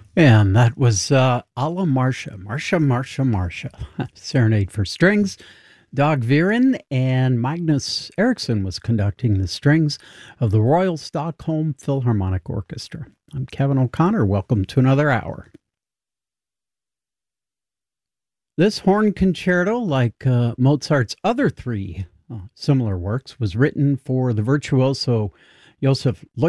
And that was Alla Marcia, Marcia, Serenade for Strings. Dag Viren and Magnus Eriksson was conducting the strings of the Royal Stockholm Philharmonic Orchestra. I'm Kevin O'Connor. Welcome to another hour. This horn concerto, like Mozart's other three similar works, was written for the virtuoso Joseph